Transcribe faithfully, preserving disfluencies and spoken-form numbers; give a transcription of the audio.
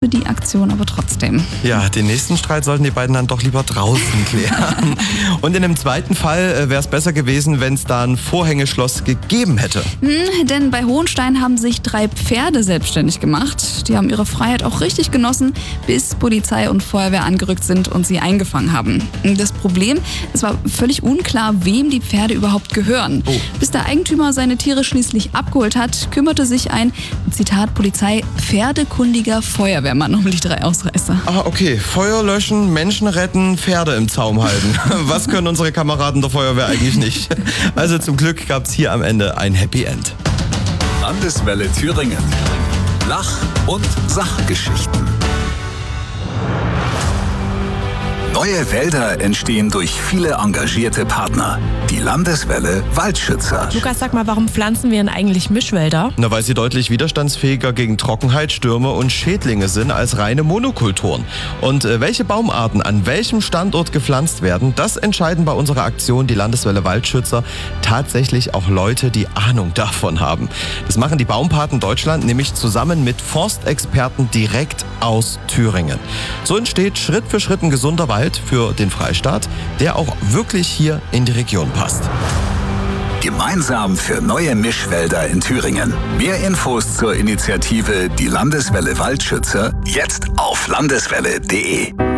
die Aktion aber trotzdem. Ja, den nächsten Streit sollten die beiden dann doch lieber draußen klären. Und in dem zweiten Fall wäre es besser gewesen, wenn es da ein Vorhängeschloss gegeben hätte. Hm, denn bei Hohenstein haben sich drei Pferde selbstständig gemacht. Die haben ihre Freiheit auch richtig genossen, bis Polizei und Feuerwehr angerückt sind und sie eingefangen haben. Das Problem, es war völlig unklar, wem die Pferde überhaupt gehören. Oh. Bis der Eigentümer seine Tiere schließlich abgeholt hat, kümmerte sich ein, Zitat Polizei, pferdekundiger Feuerwehrmann um die drei Ausreißer. Ah, okay. Feuer löschen, Menschen retten, Pferde im Zaum halten. Was können unsere Kameraden der Feuerwehr eigentlich nicht? Also zum Glück gab es hier am Ende ein Happy End. Landeswelle Thüringen. Lach- und Sachgeschichten. Neue Wälder entstehen durch viele engagierte Partner. Die Landeswelle Waldschützer. Lukas, sag mal, warum pflanzen wir denn eigentlich Mischwälder? Na, weil sie deutlich widerstandsfähiger gegen Trockenheit, Stürme und Schädlinge sind als reine Monokulturen. Und äh, welche Baumarten an welchem Standort gepflanzt werden, das entscheiden bei unserer Aktion die Landeswelle Waldschützer tatsächlich auch Leute, die Ahnung davon haben. Das machen die Baumpaten Deutschland nämlich zusammen mit Forstexperten direkt aus Thüringen. So entsteht Schritt für Schritt ein gesunder Wald für den Freistaat, der auch wirklich hier in die Region passt. Gemeinsam für neue Mischwälder in Thüringen. Mehr Infos zur Initiative Die Landeswelle Waldschützer jetzt auf landeswelle punkt de.